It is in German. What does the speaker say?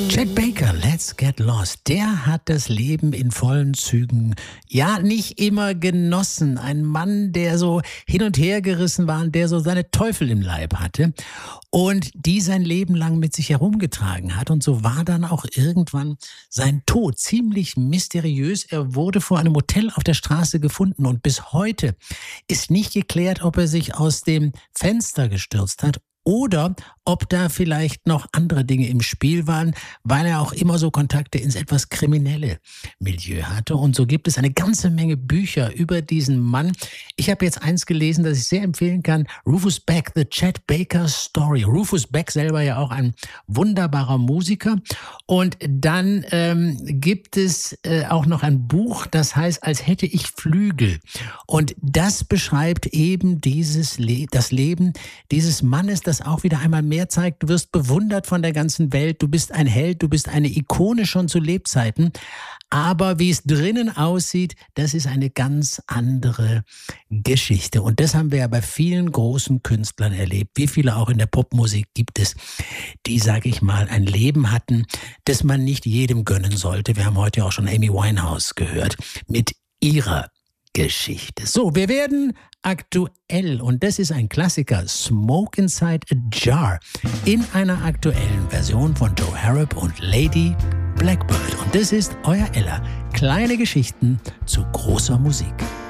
Chet Baker, Let's Get Lost, der hat das Leben in vollen Zügen, ja, nicht immer genossen. Ein Mann, der so hin und her gerissen war und der so seine Teufel im Leib hatte und die sein Leben lang mit sich herumgetragen hat. Und so war dann auch irgendwann sein Tod ziemlich mysteriös. Er wurde vor einem Hotel auf der Straße gefunden und bis heute ist nicht geklärt, ob er sich aus dem Fenster gestürzt hat oder ob da vielleicht noch andere Dinge im Spiel waren, weil er auch immer so Kontakte ins etwas kriminelle Milieu hatte. Und so gibt es eine ganze Menge Bücher über diesen Mann. Ich habe jetzt eins gelesen, das ich sehr empfehlen kann. Rufus Beck, The Chet Baker Story. Rufus Beck selber ja auch ein wunderbarer Musiker. Und dann gibt es auch noch ein Buch, das heißt, als hätte ich Flügel. Und das beschreibt eben das Leben dieses Mannes, das auch wieder einmal mehr zeigt, du wirst bewundert von der ganzen Welt, du bist ein Held, du bist eine Ikone schon zu Lebzeiten, aber wie es drinnen aussieht, das ist eine ganz andere Geschichte. Und das haben wir ja bei vielen großen Künstlern erlebt. Wie viele auch in der Popmusik gibt es, die, sage ich mal, ein Leben hatten, das man nicht jedem gönnen sollte. Wir haben heute auch schon Amy Winehouse gehört mit ihrer Geschichte. So, wir werden aktuell und das ist ein Klassiker, Smoke Inside a Jar, in einer aktuellen Version von Joe Harrop und Lady Blackbird. Und das ist euer Ella. Kleine Geschichten zu großer Musik.